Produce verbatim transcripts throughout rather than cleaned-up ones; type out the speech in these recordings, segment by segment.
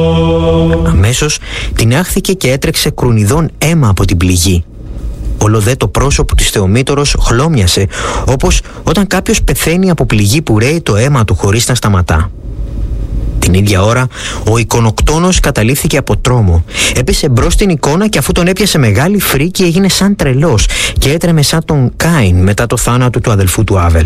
Αμέσως την άχθηκε και έτρεξε κρουνιδόν αίμα από την πληγή. Όλο δε το πρόσωπο της Θεομήτωρος χλώμιασε, όπως όταν κάποιος πεθαίνει από πληγή που ρέει το αίμα του χωρίς να σταματά. Την ίδια ώρα ο εικονοκτόνος καταλήφθηκε από τρόμο. Έπεσε μπρος στην εικόνα και αφού τον έπιασε μεγάλη φρίκη έγινε σαν τρελός και έτρεμε σαν τον Κάιν μετά το θάνατο του αδελφού του Άβελ.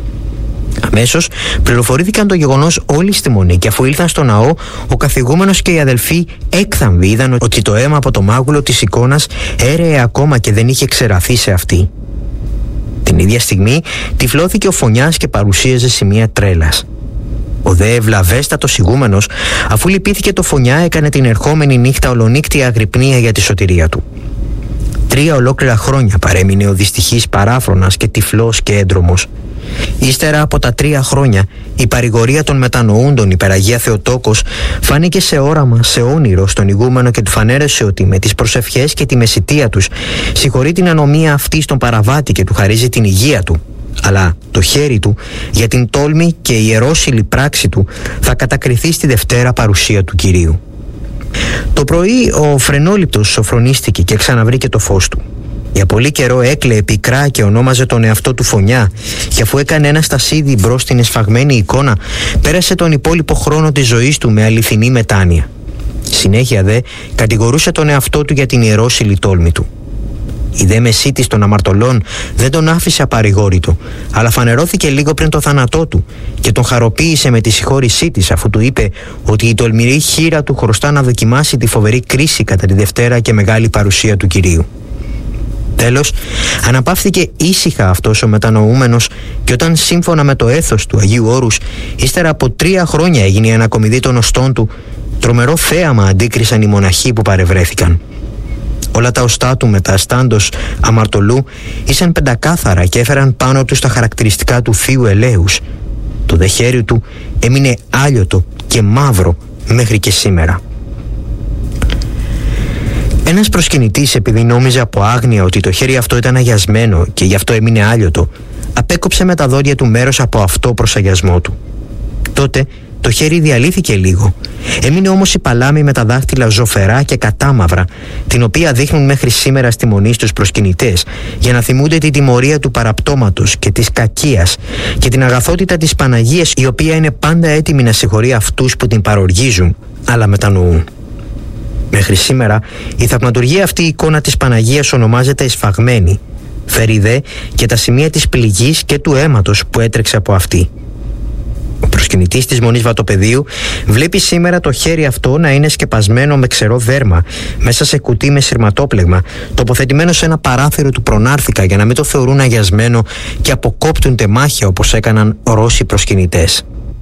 Αμέσως πληροφορήθηκαν το γεγονός όλοι στη μονή και αφού ήλθαν στο ναό, ο καθηγούμενος και οι αδελφοί έκθαμβοι είδαν ότι το αίμα από το μάγουλο της εικόνας έρεε ακόμα και δεν είχε ξεραθεί σε αυτή. Την ίδια στιγμή τυφλώθηκε ο Φωνιάς και παρουσίαζε σημεία τρέλας. Ο δε ευλαβέστατος ηγούμενος, αφού λυπήθηκε το Φωνιά, έκανε την ερχόμενη νύχτα ολονύκτια αγρυπνία για τη σωτηρία του. Τρία ολόκληρα χρόνια παρέμεινε ο δυστυχής παράφρονας και τυφλός και έντρομος. Ύστερα από τα τρία χρόνια, η παρηγορία των μετανοούντων υπεραγία Θεοτόκος φάνηκε σε όραμα, σε όνειρο στον ηγούμενο και του φανέρεσε ότι με τις προσευχές και τη μεσιτεία τους συγχωρεί την ανομία αυτή στον παραβάτη και του χαρίζει την υγεία του. Αλλά το χέρι του για την τόλμη και ιερόσιλη πράξη του θα κατακριθεί στη Δευτέρα παρουσία του Κυρίου. Το πρωί ο φρενόληπτος σοφρονίστηκε και ξαναβρήκε το φως του. Για πολύ καιρό έκλαιε πικρά και ονόμαζε τον εαυτό του Φωνιά, και αφού έκανε ένα στασίδι μπρος στην εσφαγμένη εικόνα, πέρασε τον υπόλοιπο χρόνο της ζωής του με αληθινή μετάνοια. Συνέχεια δε κατηγορούσε τον εαυτό του για την ιερόσιλη τόλμη του. Η δε μεσίτης των αμαρτωλών δεν τον άφησε απαρηγόρητο, αλλά φανερώθηκε λίγο πριν το θάνατό του και τον χαροποίησε με τη συγχώρησή της, αφού του είπε ότι η τολμηρή χείρα του χρωστά να δοκιμάσει τη φοβερή κρίση κατά τη Δευτέρα και μεγάλη παρουσία του Κυρίου. Τέλος, αναπαύθηκε ήσυχα αυτός ο μετανοούμενος και όταν σύμφωνα με το έθος του Αγίου Όρους, ύστερα από τρία χρόνια έγινε η ανακομιδή των οστών του, τρομερό θέαμα αντίκρισαν οι μοναχοί που παρευρέθηκαν. Όλα τα οστά του μεταστάντος αμαρτωλού ήσαν πεντακάθαρα και έφεραν πάνω τους τα χαρακτηριστικά του θείου ελέους. Το δε χέρι του έμεινε άλιωτο και μαύρο μέχρι και σήμερα. Ένας προσκυνητής, επειδή νόμιζε από άγνοια ότι το χέρι αυτό ήταν αγιασμένο και γι' αυτό έμεινε άλιωτο, απέκοψε με τα δόντια του μέρος από αυτό προς αγιασμό του. Τότε το χέρι διαλύθηκε λίγο. Έμεινε όμως η παλάμη με τα δάχτυλα ζωφερά και κατάμαυρα, την οποία δείχνουν μέχρι σήμερα στη μονή στους προσκυνητές, για να θυμούνται την τιμωρία του παραπτώματος και της κακίας και την αγαθότητα της Παναγίας, η οποία είναι πάντα έτοιμη να συγχωρεί αυτούς που την παροργίζουν, αλλά μετανοούν. Μέχρι σήμερα η θαυματουργία αυτή η εικόνα της Παναγίας ονομάζεται εσφαγμένη. Φέρει δε και τα σημεία της πληγής και του αίματος που έτρεξε από αυτή. Ο προσκυνητής της Μονής Βατοπεδίου βλέπει σήμερα το χέρι αυτό να είναι σκεπασμένο με ξερό δέρμα μέσα σε κουτί με σειρματόπλεγμα, τοποθετημένο σε ένα παράθυρο του Προνάρθηκα για να μην το θεωρούν αγιασμένο και αποκόπτουν τεμάχια όπως έκαναν Ρώσοι προσκυνητές.